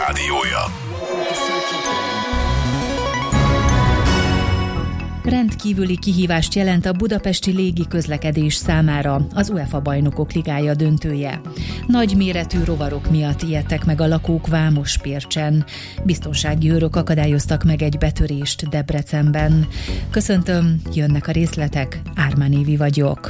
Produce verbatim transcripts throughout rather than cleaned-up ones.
rádiója. Rendkívüli kihívást jelent a budapesti légiközlekedés számára az UEFA Bajnokok Ligája döntője. Nagyméretű rovarok miatt ijedtek meg a lakók Vámospércsen. Biztonsági őrök akadályoztak meg egy betörést Debrecenben. Köszöntöm, jönnek a részletek, Ármán Évi vagyok.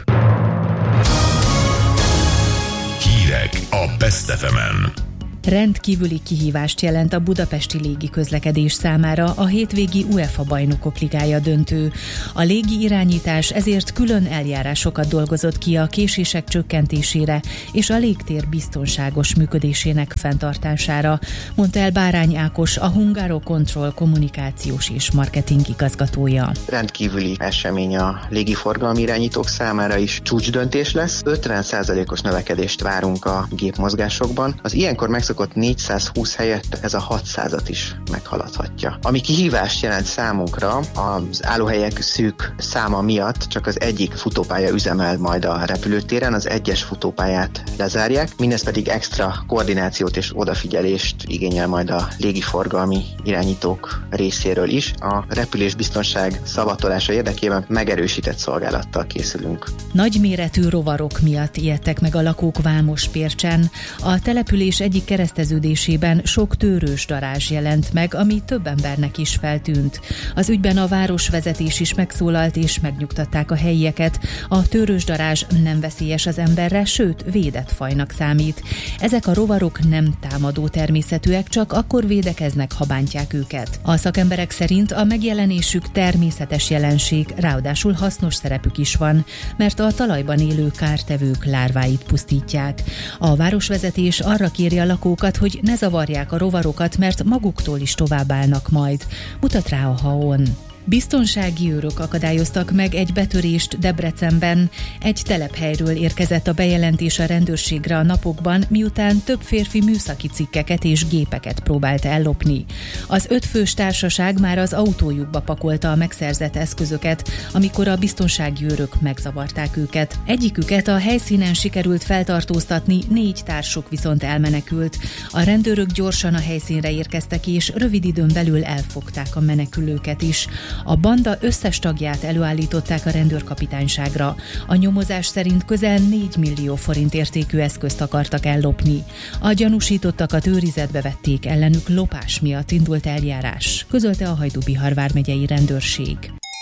Hírek a Best ef emen. Rendkívüli kihívást jelent a budapesti légiközlekedés számára a hétvégi UEFA Bajnokok Ligája döntő. A légi irányítás ezért külön eljárásokat dolgozott ki a késések csökkentésére és a légtér biztonságos működésének fenntartására, mondta el Bárány Ákos, a Hungarocontrol kommunikációs és marketing igazgatója. Rendkívüli esemény a légiforgalmi irányítók számára is, csúcsdöntés lesz. ötven százalékos növekedést várunk a gépmozgásokban. Az ilyenkor megszokott négyszázhúsz helyett ez a hatszázat is meghaladhatja. Ami kihívást jelent számunkra, az állóhelyek szűk száma miatt csak az egyik futópálya üzemel majd a repülőtéren, az egyes futópályát lezárják, mindez pedig extra koordinációt és odafigyelést igényel majd a légiforgalmi irányítók részéről is. A repülésbiztonság szavatolása érdekében megerősített szolgálattal készülünk. Nagyméretű rovarok miatt ijedtek meg a lakók Vámospércsen. A település egyik kereszteződésében sok tőrős darázs jelent meg, ami több embernek is feltűnt. Az ügyben a városvezetés is megszólalt és megnyugtatták a helyieket. A tőrős darázs nem veszélyes az emberre, sőt védett fajnak számít. Ezek a rovarok nem támadó természetűek, csak akkor védekeznek, ha bántják őket. A szakemberek szerint a megjelenésük természetes jelenség, ráadásul hasznos szerepük is van, mert a talajban élő kártevők lárváit pusztítják. A városvezetés arra kéri a lakókat, hogy ne zavarják a rovarokat, mert maguktól is továbbállnak majd, mutat rá a há-on. Biztonsági őrök akadályoztak meg egy betörést Debrecenben. Egy telephelyről érkezett a bejelentés a rendőrségre a napokban, miután több férfi műszaki cikkeket és gépeket próbált ellopni. Az ötfős társaság már az autójukba pakolta a megszerzett eszközöket, amikor a biztonsági őrök megzavarták őket. Egyiküket a helyszínen sikerült feltartóztatni, négy társuk viszont elmenekült. A rendőrök gyorsan a helyszínre érkeztek, és rövid időn belül elfogták a menekülőket is. A banda összes tagját előállították a rendőrkapitányságra. A nyomozás szerint közel négy millió forint értékű eszközt akartak ellopni. A gyanúsítottakat őrizetbe vették, ellenük lopás miatt indult eljárás, közölte a Hajdú-Bihar vármegyei rendőrség.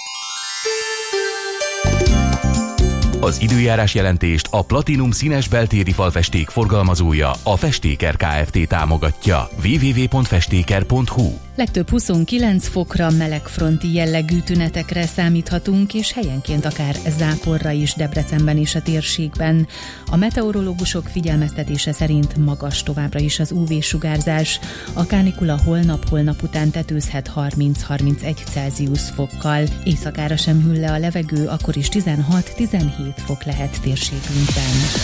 Az időjárás jelentést a Platinum színes beltéri falfesték forgalmazója, a Festéker Kft. Támogatja. double-u double-u double-u pont festéker pont hu. Legtöbb huszonkilenc fokra, melegfronti jellegű tünetekre számíthatunk, és helyenként akár záporra is Debrecenben és a térségben. A meteorológusok figyelmeztetése szerint magas továbbra is az ú vé-sugárzás. A kánikula holnap-holnap után tetőzhet harminc-harmincegy Celsius fokkal. Éjszakára sem hűl le a levegő, akkor is tizenhat-tizenhét fok lehet térségünkben.